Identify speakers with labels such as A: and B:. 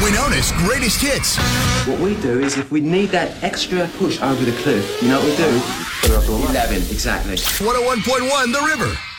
A: We Notice Greatest Hits.
B: What we do is if we need that extra push over the cliff, you know what we do? 11, exactly.
A: 101.1 The River.